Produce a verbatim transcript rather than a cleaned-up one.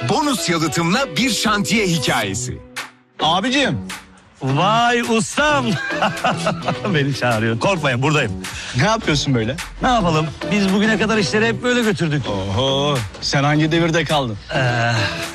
bonus yalıtımla bir şantiye hikayesi. Abicim. Vay ustam. Beni çağırıyor. Korkmayın, buradayım. Ne yapıyorsun böyle? Ne yapalım? Biz bugüne kadar işleri hep böyle götürdük. Oho, sen hangi devirde kaldın? Ee,